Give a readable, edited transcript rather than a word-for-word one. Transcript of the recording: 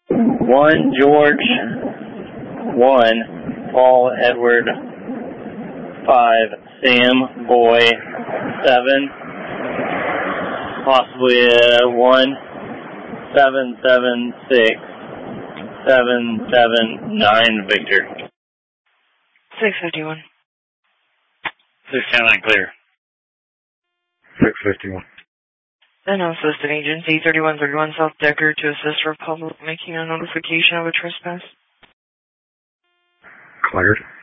1 George, 1 Paul Edward, 5 Sam Boy, 7 possibly 1-776-779 Victor. 651. 610 clear. 651. Then Assistant Agency 3131 South Decker to assist Republic making a notification of a trespass. Cleared.